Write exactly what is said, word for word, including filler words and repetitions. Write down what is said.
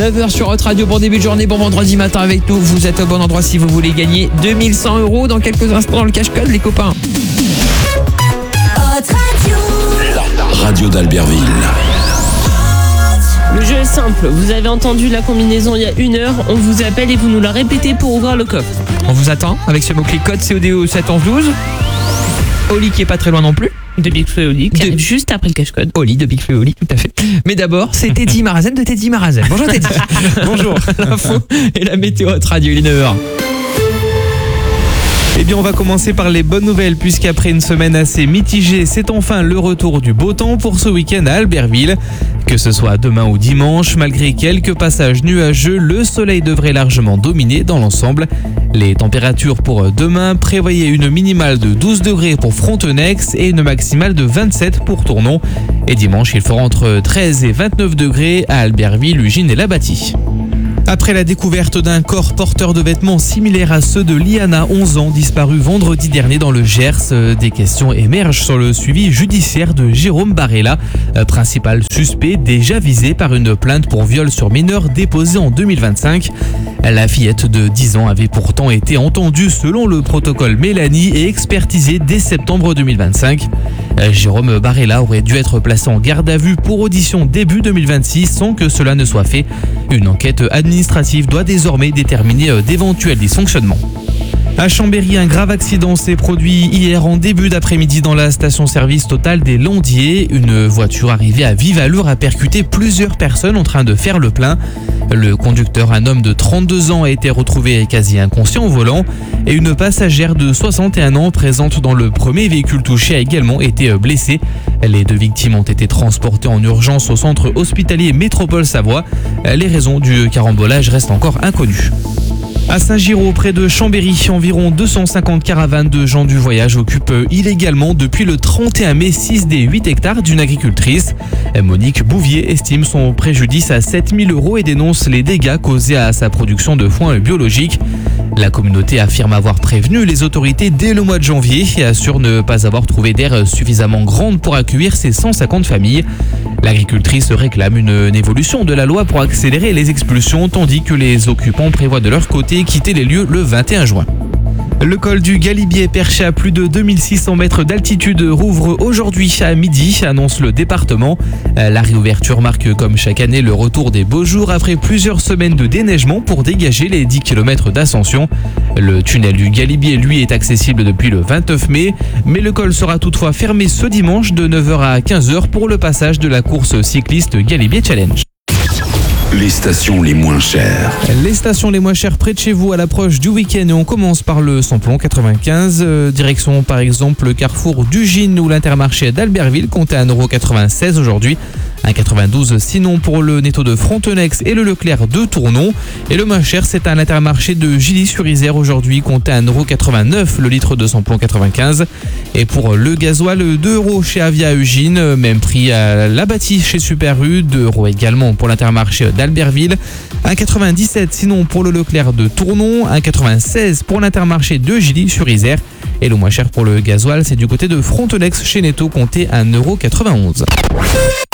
neuf heures sur Hot Radio. Bon début de journée, bon vendredi matin avec nous. Vous êtes au bon endroit si vous voulez gagner deux mille cent euros. Dans quelques instants, le cache-code, les copains. Hot Radio. La radio d'Albertville. Le jeu est simple, vous avez entendu la combinaison il y a une heure, on vous appelle et vous nous la répétez pour ouvrir le coffre. On vous attend avec ce mot-clé code C O D O sept onze douze. Oli qui est pas très loin non plus. De Big Flo et Oli, qui De- arrive juste après le cache-code. Oli de Big Flo et Oli, tout à fait. Mais d'abord, c'est Teddy Marazen de Teddy Marazen. Bonjour Teddy. Bonjour. L'info et la météo Hot Radio, il est neuf heures. Eh bien, on va commencer par les bonnes nouvelles puisqu'après une semaine assez mitigée, c'est enfin le retour du beau temps pour ce week-end à Albertville. Que ce soit demain ou dimanche, malgré quelques passages nuageux, le soleil devrait largement dominer dans l'ensemble. Les températures pour demain prévoyaient une minimale de douze degrés pour Frontenex et une maximale de vingt-sept pour Tournon. Et dimanche, il fera entre treize et vingt-neuf degrés à Albertville, Ugine et Labati. Après la découverte d'un corps porteur de vêtements similaires à ceux de Liana, onze ans, disparu vendredi dernier dans le Gers, euh, des questions émergent sur le suivi judiciaire de Jérôme Barella, euh, principal suspect déjà visé par une plainte pour viol sur mineur déposée en deux mille vingt-cinq. La fillette de dix ans avait pourtant été entendue selon le protocole Mélanie et expertisée dès septembre deux mille vingt-cinq. Euh, Jérôme Barella aurait dû être placé en garde à vue pour audition début deux mille vingt-six sans que cela ne soit fait. Une enquête administrative doit désormais déterminer euh, d'éventuels dysfonctionnements. À Chambéry, un grave accident s'est produit hier en début d'après-midi dans la station-service Total des Landiers. Une voiture arrivée à vive allure a percuté plusieurs personnes en train de faire le plein. Le conducteur, un homme de trente-deux ans, a été retrouvé quasi inconscient au volant et une passagère de soixante et un ans présente dans le premier véhicule touché a également été blessée. Les deux victimes ont été transportées en urgence au centre hospitalier Métropole Savoie. Les raisons du carambolage restent encore inconnues. À Saint-Giraud, près de Chambéry, environ deux cent cinquante caravanes de gens du voyage occupent illégalement depuis le trente et un mai six des huit hectares d'une agricultrice. Monique Bouvier estime son préjudice à sept mille euros et dénonce les dégâts causés à sa production de foin biologique. La communauté affirme avoir prévenu les autorités dès le mois de janvier et assure ne pas avoir trouvé d'aire suffisamment grande pour accueillir ses cent cinquante familles. L'agricultrice réclame une, une évolution de la loi pour accélérer les expulsions, tandis que les occupants prévoient de leur côté quitter les lieux le vingt et un juin. Le col du Galibier, perché à plus de deux mille six cents mètres d'altitude, rouvre aujourd'hui à midi, annonce le département. La réouverture marque comme chaque année le retour des beaux jours après plusieurs semaines de déneigement pour dégager les dix kilomètres d'ascension. Le tunnel du Galibier, lui, est accessible depuis le vingt-neuf mai, mais le col sera toutefois fermé ce dimanche de neuf heures à quinze heures pour le passage de la course cycliste Galibier Challenge. Les stations les moins chères. Les stations les moins chères près de chez vous à l'approche du week-end et on commence par le samplon quatre-vingt-quinze. Euh, direction par exemple le carrefour d'Ugine ou l'intermarché d'Albertville compte à un euro quatre-vingt-seize aujourd'hui. un euro quatre-vingt-douze sinon pour le Netto de Frontenex et le Leclerc de Tournon. Et le moins cher c'est à l'intermarché de Gilly-sur-Isère aujourd'hui compte à un euro quatre-vingt-neuf le litre de samplon quatre-vingt-quinze. Et pour le gasoil, deux euros chez Avia Eugine, même prix à Labati chez Super U, deux euros également pour l'intermarché d'Albertville, un euro quatre-vingt-dix-sept sinon pour le Leclerc de Tournon, un euro quatre-vingt-seize pour l'intermarché de Gilly-sur-Isère. Et le moins cher pour le gasoil, c'est du côté de Frontenex chez Netto, compté à un euro quatre-vingt-onze.